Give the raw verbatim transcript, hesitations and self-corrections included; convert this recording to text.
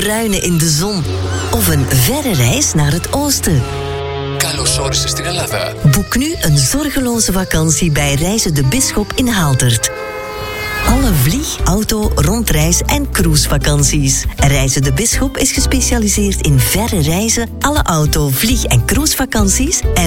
bruinen in de zon. Of een verre reis naar het oosten. Καλώς όρισες στην Ελλάδα. Boek nu een zorgeloze vakantie bij Reizen de Bisschop in Haaldert. Alle vlieg-, auto-, rondreis- en cruisevakanties. Reizen de Bisschop is gespecialiseerd in verre reizen, alle auto-, vlieg- en cruisevakanties en